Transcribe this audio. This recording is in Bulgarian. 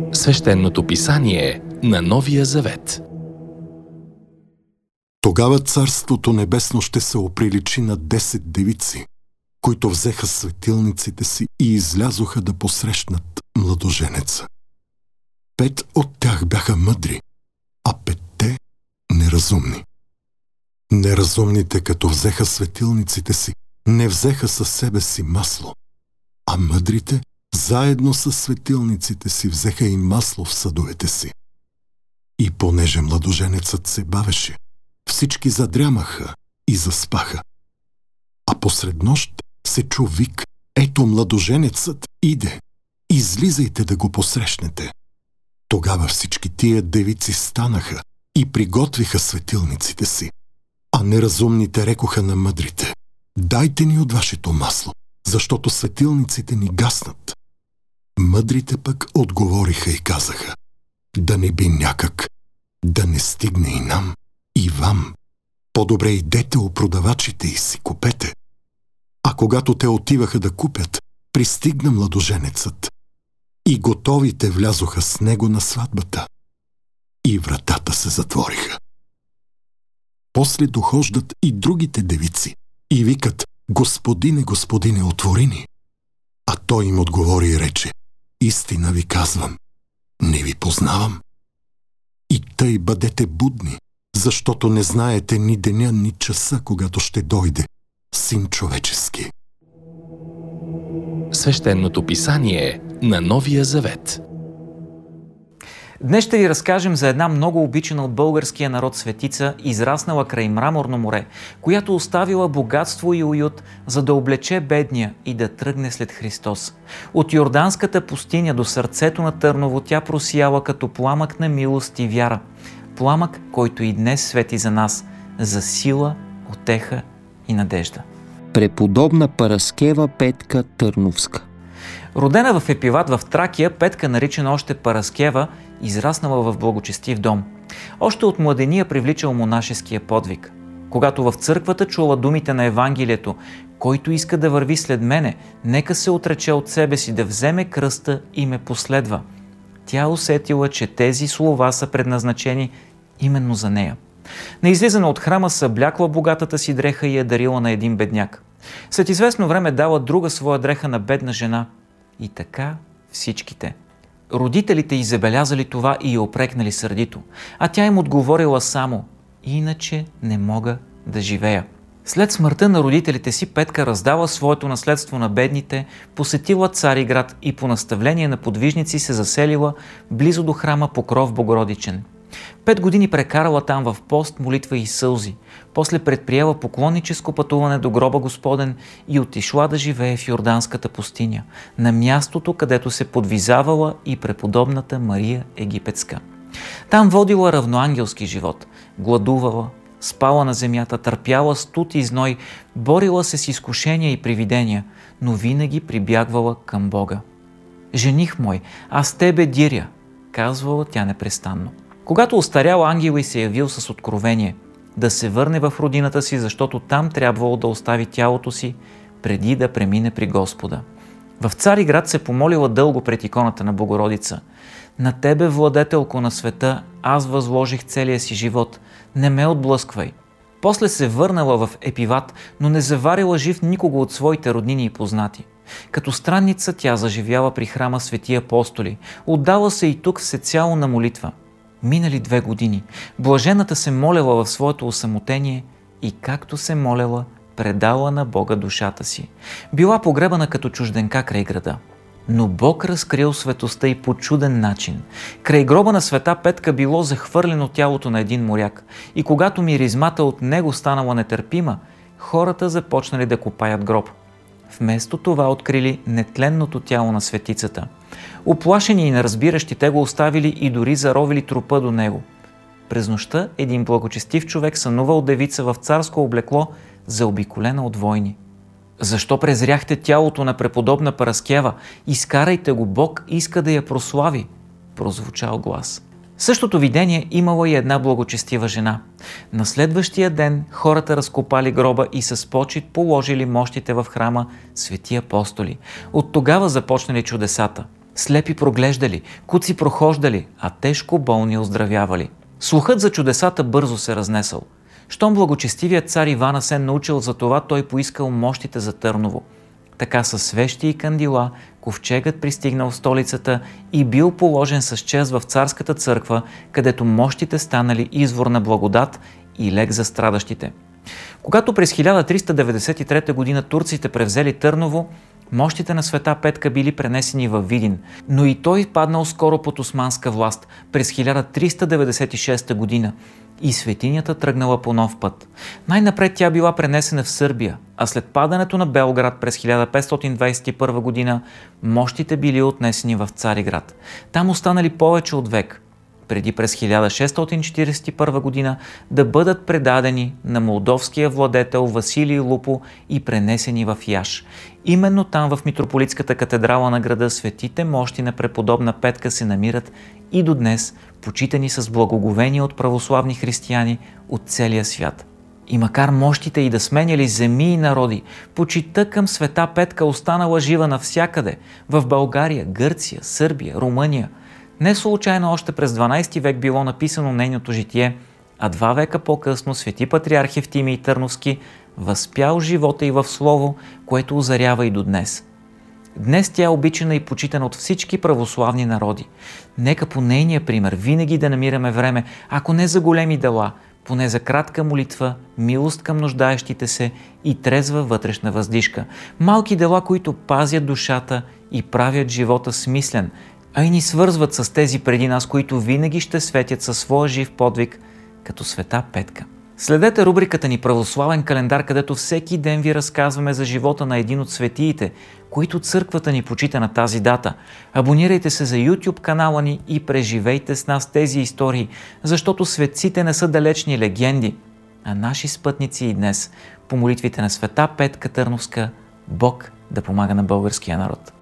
Свещеното писание на Новия Завет. Тогава Царството небесно ще се оприличи на 10 девици, които взеха светилниците си и излязоха да посрещнат младоженеца. 5 от тях бяха мъдри, а 5-те неразумни. Неразумните, като взеха светилниците си, не взеха със себе си масло, а мъдрите заедно с светилниците си взеха и масло в съдовете си. И понеже младоженецът се бавеше, всички задрямаха и заспаха. А посред нощ се чу вик: ето младоженецът иде, излизайте да го посрещнете. Тогава всички тия девици станаха и приготвиха светилниците си. А неразумните рекоха на мъдрите: дайте ни от вашето масло, защото светилниците ни гаснат. Мъдрите пък отговориха и казаха: да не би някак да не стигне и нам, и вам. По-добре идете у продавачите и си купете. А когато те отиваха да купят, пристигна младоженецът. И готовите влязоха с него на сватбата. И вратата се затвориха. После дохождат и другите девици и викат: Господине, Господине, отвори ни. А той им отговори и рече: истина ви казвам, не ви познавам. И тъй бъдете будни, защото не знаете ни деня, ни часа, когато ще дойде Син човечески. Свещеното писание на Новия Завет. Днес ще ви разкажем за една много обичана от българския народ светица, израснала край Мраморно море, която оставила богатство и уют, за да облече бедния и да тръгне след Христос. От Йорданската пустиня до сърцето на Търново тя просияла като пламък на милост и вяра. Пламък, който и днес свети за нас, за сила, утеха и надежда. Преподобна Параскева Петка Търновска. Родена в Епиват в Тракия, Петка, наричана още Параскева, израснала в благочестив дом. Още от младения привличал монашеския подвиг. Когато в църквата чула думите на Евангелието: който иска да върви след мене, нека се отрече от себе си, да вземе кръста и ме последва. Тя усетила, че тези слова са предназначени именно за нея. На излизане от храма съблякла богатата си дреха и я дарила на един бедняк. След известно време дала друга своя дреха на бедна жена. И така всичките. Родителите й забелязали това и я упрекнали сърдито, а тя им отговорила само: иначе не мога да живея. След смъртта на родителите си Петка раздала своето наследство на бедните, посетила Цариград и по наставление на подвижници се заселила близо до храма Покров Богородичен. 5 години прекарала там в пост, молитва и сълзи. После предприела поклонническо пътуване до гроба Господен и отишла да живее в Йорданската пустиня, на мястото, където се подвизавала и преподобната Мария Египетска. Там водила равноангелски живот, гладувала, спала на земята, търпяла студ и зной, борила се с изкушения и привидения, но винаги прибягвала към Бога. Жених мой, аз тебе диря, казвала тя непрестанно. Когато остарял, ангел й се явил с откровение да се върне в родината си, защото там трябвало да остави тялото си преди да премине при Господа. В Цариград се помолила дълго пред иконата на Богородица: на тебе, владетелко на света, аз възложих целия си живот, не ме отблъсквай. После се върнала в Епиват, но не заварила жив никого от своите роднини и познати. Като странница тя заживяла при храма Свети Апостоли, отдала се и тук всецяло на молитва. Минали 2 години, блажената се молела в своето осамотение и както се молела, предала на Бога душата си. Била погребана като чужденка край града. Но Бог разкрил светостта и по чуден начин. Край гроба на света Петка било захвърлено тялото на един моряк и когато миризмата от него станала нетърпима, хората започнали да копаят гроб. Вместо това открили нетленното тяло на светицата. Уплашени и неразбиращи те го оставили и дори заровили трупа до него. През нощта един благочестив човек сънувал девица в царско облекло, заобиколена от войни. Защо презряхте тялото на преподобна Параскева? Изкарайте го, Бог иска да я прослави, прозвучал глас. Същото видение имала и една благочестива жена. На следващия ден хората разкопали гроба и с почит положили мощите в храма Свети Апостоли. От тогава започнали чудесата. Слепи проглеждали, куци прохождали, а тежко болни оздравявали. Слухът за чудесата бързо се разнесъл. Щом благочестивият цар Иван Асен научил за това, той поискал мощите за Търново. Така със свещи и кандила ковчегът пристигнал в столицата и бил положен с чест в царската църква, където мощите станали извор на благодат и лек за страдащите. Когато през 1393 г. турците превзели Търново, мощите на света Петка били пренесени във Видин, но и той паднал скоро под османска власт през 1396 г. и светинята тръгнала по нов път. Най-напред тя била пренесена в Сърбия, а след падането на Белград през 1521 г. мощите били отнесени в Цариград. Там останали повече от век, преди през 1641 г. да бъдат предадени на молдовския владетел Василий Лупо и пренесени в Яш. Именно там в митрополитската катедрала на града светите мощи на преподобна Петка се намират и до днес, почитани с благоговение от православни християни от целия свят. И макар мощите и да сменяли земи и народи, почитта към света Петка останала жива навсякъде – в България, Гърция, Сърбия, Румъния. Не случайно още през 12 век било написано нейното житие, а 2 века по-късно свети патриарх Евтимий Търновски възпял живота й в слово, което озарява и до днес. Днес тя е обичана и почитана от всички православни народи. Нека по нейния пример винаги да намираме време, ако не за големи дела, поне за кратка молитва, милост към нуждаещите се и трезва вътрешна въздишка. Малки дела, които пазят душата и правят живота смислен, а и ни свързват с тези преди нас, които винаги ще светят със своя жив подвиг, като света Петка. Следете рубриката ни Православен календар, където всеки ден ви разказваме за живота на един от светиите, които църквата ни почита на тази дата. Абонирайте се за YouTube канала ни и преживейте с нас тези истории, защото светците не са далечни легенди, а наши спътници и днес. По молитвите на света Петка Търновска, Бог да помага на българския народ.